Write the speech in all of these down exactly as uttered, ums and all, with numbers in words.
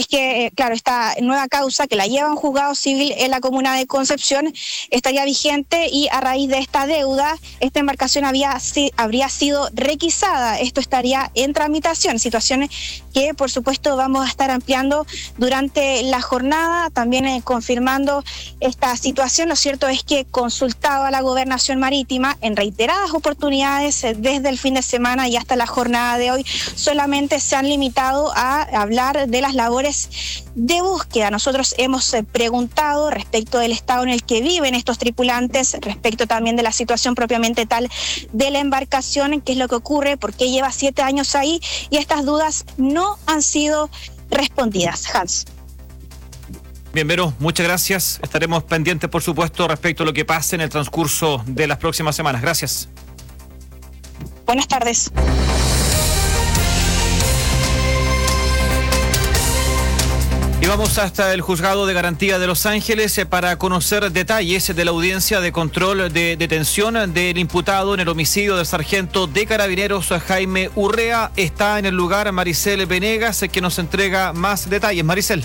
es que, eh, claro, esta nueva causa que la lleva un juzgado civil en la comuna de Concepción estaría vigente y a raíz de esta deuda, esta embarcación había, si, habría sido requisada. Esto estaría en tramitación, situaciones que por supuesto vamos a estar ampliando durante la jornada, también eh, confirmando esta situación. Lo cierto es que consultado a la Gobernación Marítima en reiteradas oportunidades eh, desde el fin de semana y hasta la jornada de hoy, solamente se han limitado a hablar de las labores de búsqueda. Nosotros hemos eh, preguntado respecto del estado en el que viven estos tripulantes, respecto también de la situación propiamente tal de la embarcación, qué es lo que ocurre, por qué lleva siete años ahí, y estas dudas no han sido respondidas. Hans. Bien, Vero, muchas gracias. Estaremos pendientes, por supuesto, respecto a lo que pase en el transcurso de las próximas semanas. Gracias. Buenas tardes. Y vamos hasta el Juzgado de Garantía de Los Ángeles para conocer detalles de la audiencia de control de detención del imputado en el homicidio del sargento de Carabineros Jaime Urrea. Está en el lugar Maricel Venegas, que nos entrega más detalles. Maricel.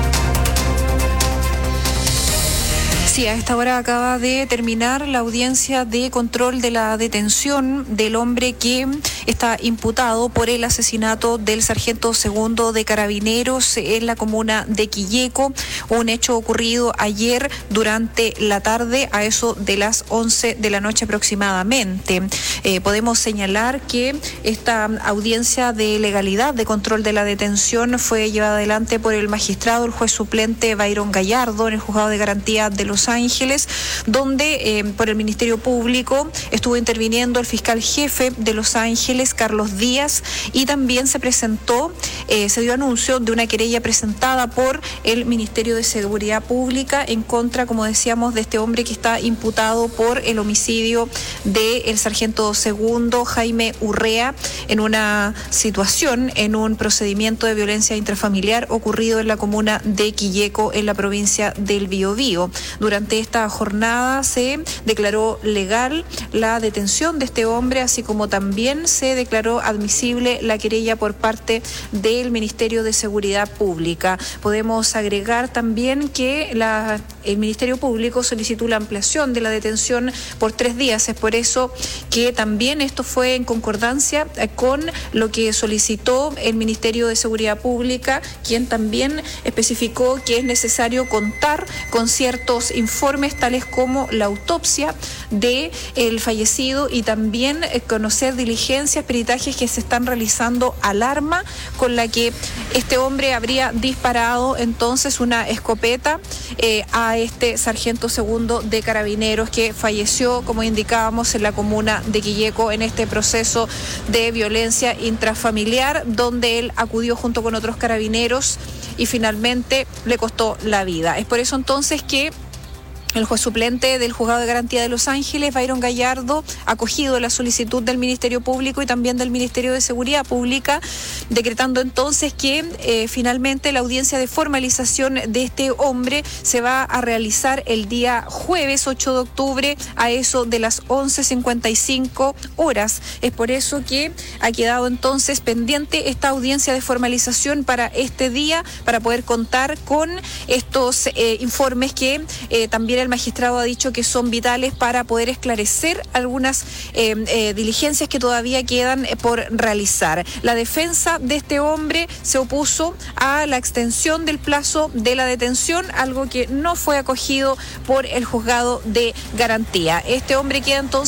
Sí, a esta hora acaba de terminar la audiencia de control de la detención del hombre que está imputado por el asesinato del sargento segundo de Carabineros en la comuna de Quilleco, un hecho ocurrido ayer durante la tarde a eso de las once de la noche aproximadamente. Eh, podemos señalar que esta audiencia de legalidad de control de la detención fue llevada adelante por el magistrado, el juez suplente Byron Gallardo, en el Juzgado de Garantía de Los Ángeles, donde eh, por el Ministerio Público estuvo interviniendo el fiscal jefe de Los Ángeles, Carlos Díaz, y también se presentó, eh, se dio anuncio de una querella presentada por el Ministerio de Seguridad Pública en contra, como decíamos, de este hombre que está imputado por el homicidio del sargento segundo Jaime Urrea en una situación, en un procedimiento de violencia intrafamiliar ocurrido en la comuna de Quilleco, en la provincia del Biobío. Durante esta jornada se declaró legal la detención de este hombre, así como también se declaró admisible la querella por parte del Ministerio de Seguridad Pública. Podemos agregar también que la, el Ministerio Público solicitó la ampliación de la detención por tres días. Es por eso que también esto fue en concordancia con lo que solicitó el Ministerio de Seguridad Pública, quien también especificó que es necesario contar con ciertos informes tales como la autopsia de el fallecido y también conocer diligencias, peritajes que se están realizando al arma con la que este hombre habría disparado entonces una escopeta eh, a este sargento segundo de Carabineros que falleció, como indicábamos, en la comuna de Quilleco en este proceso de violencia intrafamiliar, donde él acudió junto con otros carabineros y finalmente le costó la vida. Es por eso entonces que el juez suplente del Juzgado de Garantía de Los Ángeles, Byron Gallardo, ha acogido la solicitud del Ministerio Público y también del Ministerio de Seguridad Pública, decretando entonces que eh, finalmente la audiencia de formalización de este hombre se va a realizar el día jueves ocho de octubre a eso de las once cincuenta y cinco horas. Es por eso que ha quedado entonces pendiente esta audiencia de formalización para este día, para poder contar con estos eh, informes que eh, también el magistrado ha dicho que son vitales para poder esclarecer algunas eh, eh, diligencias que todavía quedan eh, por realizar. La defensa de este hombre se opuso a la extensión del plazo de la detención, algo que no fue acogido por el juzgado de garantía. Este hombre queda entonces